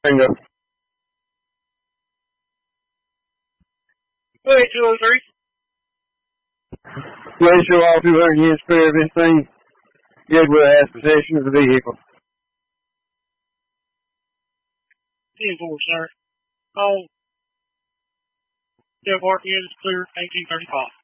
Bingo. Go ahead, 203. Ratio all 200 units clear of anything. Goodwill has possession of the vehicle. 10-4, sir. All Jeff Hartman is clear, 1835.